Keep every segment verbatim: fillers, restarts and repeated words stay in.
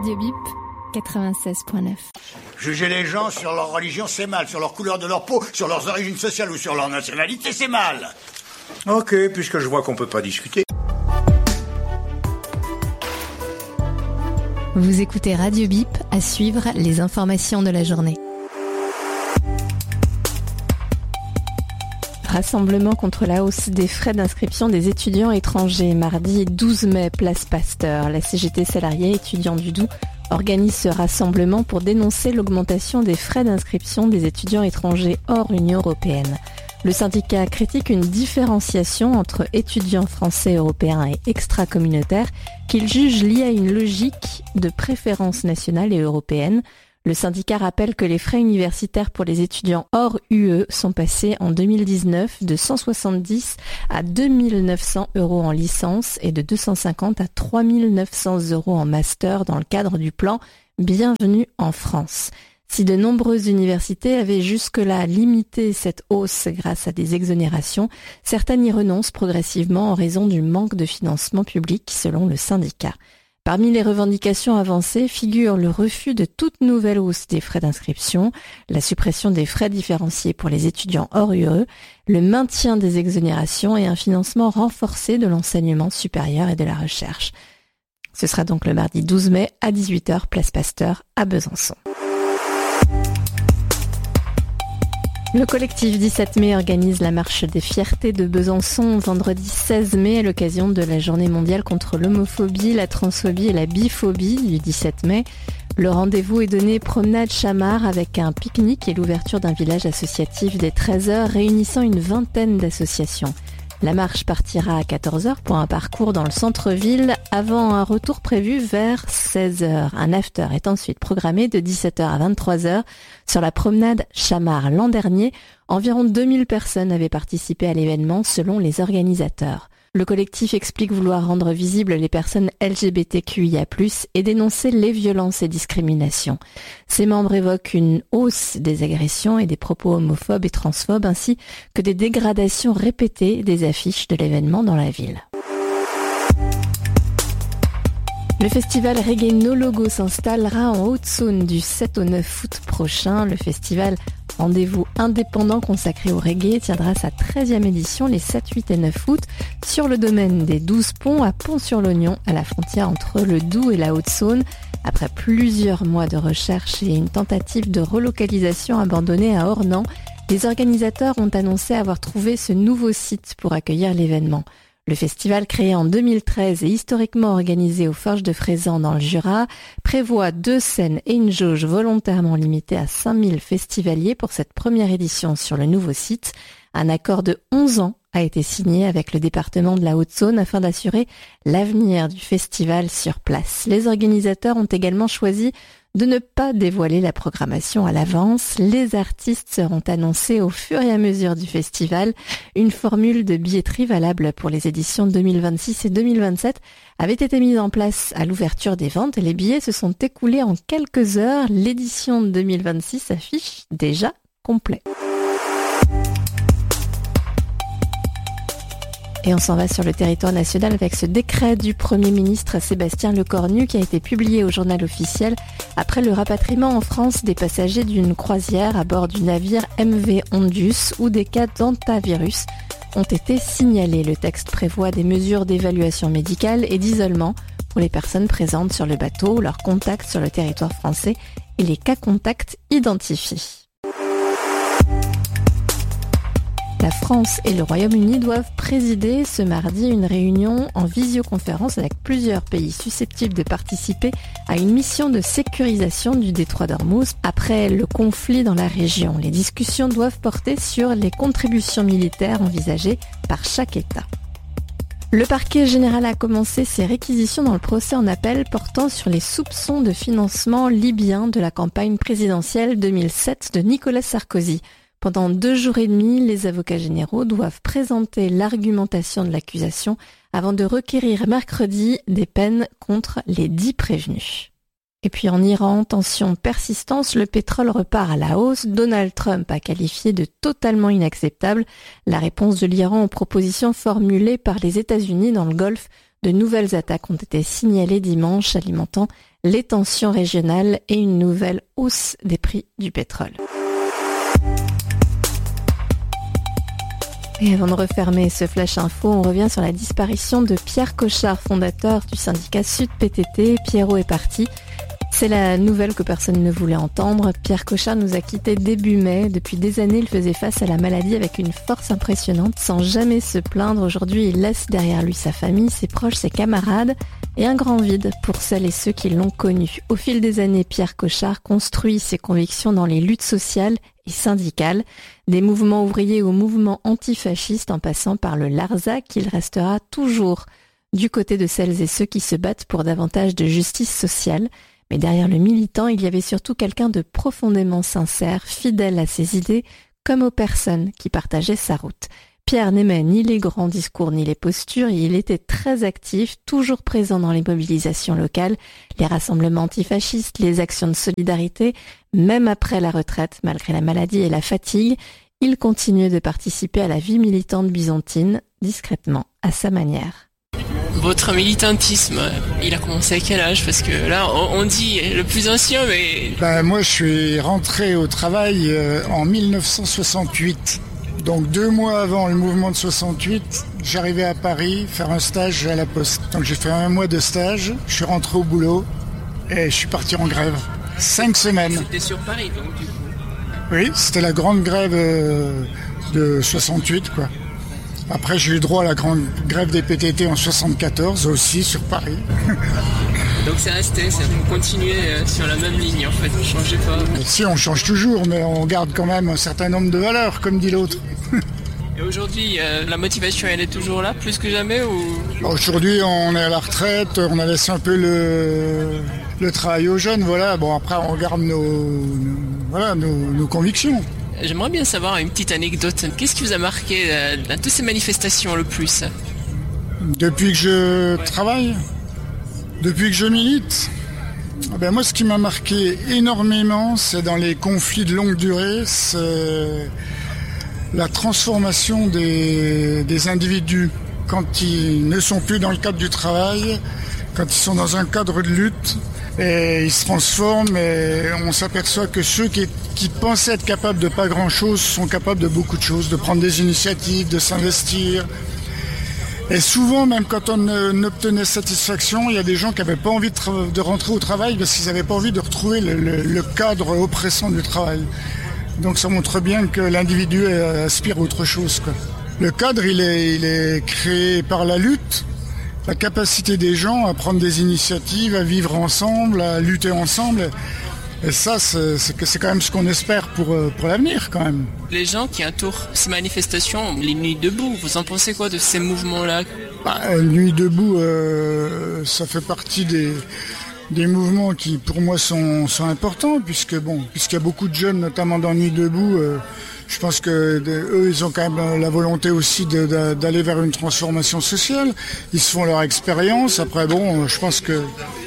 Radio Bip, quatre-vingt-seize neuf. Juger les gens sur leur religion, c'est mal. Sur leur couleur de leur peau, sur leurs origines sociales ou sur leur nationalité, c'est mal. Ok, puisque je vois qu'on peut pas discuter. Vous écoutez Radio Bip, à suivre les informations de la journée. Rassemblement contre la hausse des frais d'inscription des étudiants étrangers. Mardi douze mai, place Pasteur. La C G T salariés étudiants du Doubs organise ce rassemblement pour dénoncer l'augmentation des frais d'inscription des étudiants étrangers hors Union européenne. Le syndicat critique une différenciation entre étudiants français, européens et extra-communautaires qu'il juge liée à une logique de préférence nationale et européenne. Le syndicat rappelle que les frais universitaires pour les étudiants hors U E sont passés en deux mille dix-neuf de cent soixante-dix à deux mille neuf cents euros en licence et de deux cent cinquante à trois mille neuf cents euros en master dans le cadre du plan Bienvenue en France. Si de nombreuses universités avaient jusque-là limité cette hausse grâce à des exonérations, certaines y renoncent progressivement en raison du manque de financement public selon le syndicat. Parmi les revendications avancées figure le refus de toute nouvelle hausse des frais d'inscription, la suppression des frais différenciés pour les étudiants hors U E, le maintien des exonérations et un financement renforcé de l'enseignement supérieur et de la recherche. Ce sera donc le mardi douze mai à dix-huit heures, place Pasteur à Besançon. Le collectif dix-sept mai organise la marche des fiertés de Besançon vendredi seize mai à l'occasion de la journée mondiale contre l'homophobie, la transphobie et la biphobie du dix-sept mai. Le rendez-vous est donné promenade Chamard avec un pique-nique et l'ouverture d'un village associatif dès treize heures réunissant une vingtaine d'associations. La marche partira à quatorze heures pour un parcours dans le centre-ville avant un retour prévu vers seize heures. Un after est ensuite programmé de dix-sept heures à vingt-trois heures sur la promenade Chamard. L'an dernier, environ deux mille personnes avaient participé à l'événement selon les organisateurs. Le collectif explique vouloir rendre visibles les personnes L G B T Q I A plus, et dénoncer les violences et discriminations. Ses membres évoquent une hausse des agressions et des propos homophobes et transphobes, ainsi que des dégradations répétées des affiches de l'événement dans la ville. Le festival Reggae No Logo s'installera en Haute-Saône du sept au neuf août prochain. Le festival Rendez-vous indépendant consacré au reggae tiendra sa treizième édition les sept, huit et neuf août sur le domaine des douze ponts à Pont-sur-l'Oignon, à la frontière entre le Doubs et la Haute-Saône. Après plusieurs mois de recherche et une tentative de relocalisation abandonnée à Ornans, les organisateurs ont annoncé avoir trouvé ce nouveau site pour accueillir l'événement. Le festival, créé en deux mille treize et historiquement organisé aux Forges de Frézan dans le Jura, prévoit deux scènes et une jauge volontairement limitée à cinq mille festivaliers pour cette première édition sur le nouveau site. Un accord de onze ans a été signé avec le département de la Haute-Saône afin d'assurer l'avenir du festival sur place. Les organisateurs ont également choisi de ne pas dévoiler la programmation à l'avance. Les artistes seront annoncés au fur et à mesure du festival. Une formule de billetterie valable pour les éditions deux mille vingt-six et deux mille vingt-sept avait été mise en place à l'ouverture des ventes. Les billets se sont écoulés en quelques heures. L'édition deux mille vingt-six s'affiche déjà complet. Et on s'en va sur le territoire national avec ce décret du Premier ministre Sébastien Lecornu qui a été publié au journal officiel après le rapatriement en France des passagers d'une croisière à bord du navire M V Ondus où des cas d'hantavirus ont été signalés. Le texte prévoit des mesures d'évaluation médicale et d'isolement pour les personnes présentes sur le bateau, leurs contacts sur le territoire français et les cas contacts identifiés. La France et le Royaume-Uni doivent présider ce mardi une réunion en visioconférence avec plusieurs pays susceptibles de participer à une mission de sécurisation du détroit d'Ormuz après le conflit dans la région. Les discussions doivent porter sur les contributions militaires envisagées par chaque État. Le parquet général a commencé ses réquisitions dans le procès en appel portant sur les soupçons de financement libyen de la campagne présidentielle deux mille sept de Nicolas Sarkozy. Pendant deux jours et demi, les avocats généraux doivent présenter l'argumentation de l'accusation avant de requérir mercredi des peines contre les dix prévenus. Et puis en Iran, tension persistance, le pétrole repart à la hausse. Donald Trump a qualifié de totalement inacceptable la réponse de l'Iran aux propositions formulées par les États-Unis dans le Golfe De nouvelles attaques ont été signalées dimanche, alimentant les tensions régionales et une nouvelle hausse des prix du pétrole. Et avant de refermer ce Flash Info, on revient sur la disparition de Pierre Cochard, fondateur du syndicat Sud P T T. Pierrot est parti. C'est la nouvelle que personne ne voulait entendre. Pierre Cochard nous a quittés début mai. Depuis des années, il faisait face à la maladie avec une force impressionnante, sans jamais se plaindre. Aujourd'hui, il laisse derrière lui sa famille, ses proches, ses camarades et un grand vide pour celles et ceux qui l'ont connu. Au fil des années, Pierre Cochard construit ses convictions dans les luttes sociales et syndicales, des mouvements ouvriers aux mouvements antifascistes en passant par le Larzac. Il restera toujours du côté de celles et ceux qui se battent pour davantage de justice sociale. Mais derrière le militant, il y avait surtout quelqu'un de profondément sincère, fidèle à ses idées, comme aux personnes qui partageaient sa route. Pierre n'aimait ni les grands discours ni les postures, et il était très actif, toujours présent dans les mobilisations locales, les rassemblements antifascistes, les actions de solidarité. Même après la retraite, malgré la maladie et la fatigue, il continuait de participer à la vie militante byzantine, discrètement, à sa manière. Votre militantisme, il a commencé à quel âge? Parce que là, on dit le plus ancien, mais... Ben, moi, je suis rentré au travail euh, en dix-neuf cent soixante-huit. Donc deux mois avant le mouvement de soixante-huit, j'arrivais à Paris faire un stage à la Poste. Donc j'ai fait un mois de stage, je suis rentré au boulot et je suis parti en grève. Cinq semaines. C'était sur Paris, donc, du coup. Oui, c'était la grande grève euh, de soixante-huit, quoi. Après, j'ai eu droit à la grande grève des P T T en soixante-quatorze, aussi, sur Paris. Donc c'est resté, c'est vous continuez sur la même ligne, en fait, vous ne changez pas. Si, on change toujours, mais on garde quand même un certain nombre de valeurs, comme dit l'autre. Et aujourd'hui, euh, la motivation, elle est toujours là, plus que jamais ou... Aujourd'hui, on est à la retraite, on a laissé un peu le, le travail aux jeunes, voilà. Bon, après, on garde nos, nos, voilà, nos, nos convictions. J'aimerais bien savoir une petite anecdote. Qu'est-ce qui vous a marqué euh, dans toutes ces manifestations le plus? Depuis que je travaille, depuis que je milite, ben moi ce qui m'a marqué énormément, c'est dans les conflits de longue durée, c'est la transformation des, des individus. Quand ils ne sont plus dans le cadre du travail, quand ils sont dans un cadre de lutte, et ils se transforment et on s'aperçoit que ceux qui, qui pensaient être capables de pas grand-chose sont capables de beaucoup de choses, de prendre des initiatives, de s'investir. Et souvent, même quand on n'obtenait satisfaction, il y a des gens qui n'avaient pas envie de, tra- de rentrer au travail parce qu'ils n'avaient pas envie de retrouver le, le, le cadre oppressant du travail. Donc ça montre bien que l'individu aspire à autre chose, quoi. Le cadre, il est, il est créé par la lutte. La capacité des gens à prendre des initiatives, à vivre ensemble, à lutter ensemble. Et ça, c'est, c'est, c'est quand même ce qu'on espère pour, pour l'avenir, quand même. Les gens qui entourent ces manifestations, les Nuits debout, vous en pensez quoi de ces mouvements-là? bah, Nuits debout, euh, ça fait partie des, des mouvements qui, pour moi, sont, sont importants, puisque bon, puisqu'il y a beaucoup de jeunes, notamment dans Nuits debout, euh, je pense que de, eux, ils ont quand même la volonté aussi de, de, d'aller vers une transformation sociale. Ils se font leur expérience. Après, bon, je pense que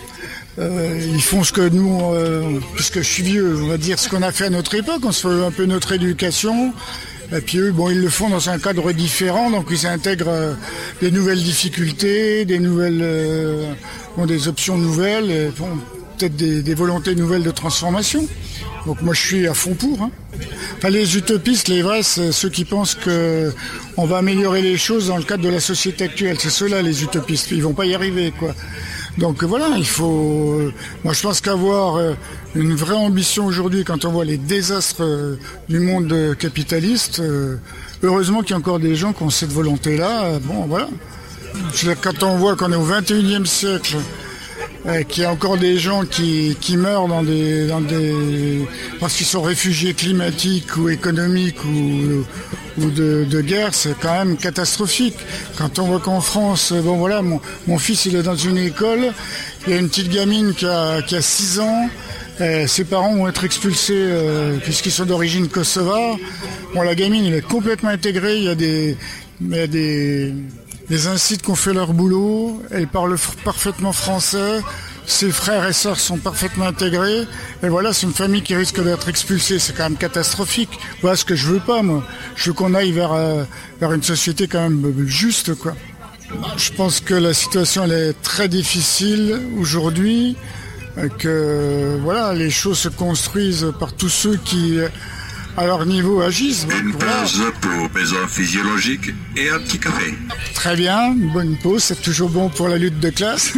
euh, ils font ce que nous, euh, puisque je suis vieux, on va dire ce qu'on a fait à notre époque. On se fait un peu notre éducation. Et puis eux, bon, ils le font dans un cadre différent, donc ils intègrent euh, des nouvelles difficultés, des nouvelles, euh, bon, des options nouvelles, et, bon, peut-être des, des volontés nouvelles de transformation. Donc moi, je suis à fond pour. Hein. Enfin, les utopistes, les vrais, c'est ceux qui pensent que on va améliorer les choses dans le cadre de la société actuelle. C'est ceux-là, les utopistes. Ils vont pas y arriver, quoi. Donc voilà, il faut... Moi, je pense qu'avoir une vraie ambition aujourd'hui, quand on voit les désastres du monde capitaliste, heureusement qu'il y a encore des gens qui ont cette volonté-là. Bon, voilà. Quand on voit qu'on est au vingt et unième siècle, Euh, qu'il y a encore des gens qui, qui meurent dans des, dans des, parce qu'ils sont réfugiés climatiques ou économiques ou, ou de, de guerre, c'est quand même catastrophique. Quand on voit qu'en France, bon voilà, mon, mon fils il est dans une école, il y a une petite gamine qui a, qui a six ans, et ses parents vont être expulsés euh, puisqu'ils sont d'origine kosovare. Bon, la gamine elle est complètement intégrée, il y a des, il y a des Les incites qui ont fait leur boulot, elle parle f- parfaitement français, ses frères et sœurs sont parfaitement intégrés, et voilà, c'est une famille qui risque d'être expulsée, c'est quand même catastrophique. Voilà ce que je veux pas, moi. Je veux qu'on aille vers, euh, vers une société quand même juste, quoi. Je pense que la situation elle est très difficile aujourd'hui, que voilà, les choses se construisent par tous ceux qui, à leur niveau, agissent. Une voilà. pause pour besoins physiologiques et un petit café. Très bien, une bonne pause, c'est toujours bon pour la lutte de classe.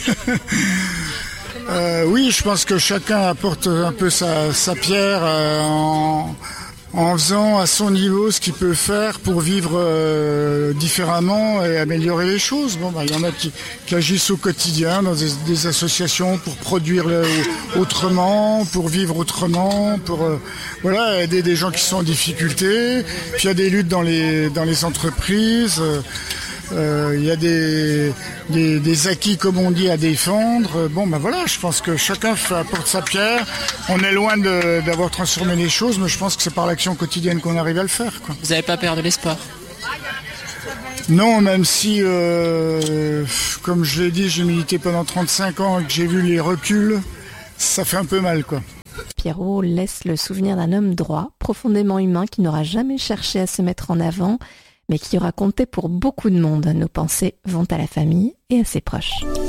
euh, oui, je pense que chacun apporte un peu sa, sa pierre euh, en... en faisant à son niveau ce qu'il peut faire pour vivre euh, différemment et améliorer les choses. Bon, bah, il y en a qui, qui agissent au quotidien dans des, des associations pour produire le, autrement, pour vivre autrement, pour euh, voilà, aider des gens qui sont en difficulté. Puis il y a des luttes dans les, dans les entreprises. Euh, Euh, il y a des, des, des acquis, comme on dit, à défendre. Bon, ben voilà, je pense que chacun fait, apporte sa pierre. On est loin de, d'avoir transformé les choses, mais je pense que c'est par l'action quotidienne qu'on arrive à le faire, quoi. Vous n'avez pas peur de l'espoir? Non, même si, euh, comme je l'ai dit, j'ai milité pendant trente-cinq ans et que j'ai vu les reculs, ça fait un peu mal, quoi. Pierrot laisse le souvenir d'un homme droit, profondément humain, qui n'aura jamais cherché à se mettre en avant, mais qui aura compté pour beaucoup de monde. Nos pensées vont à la famille et à ses proches.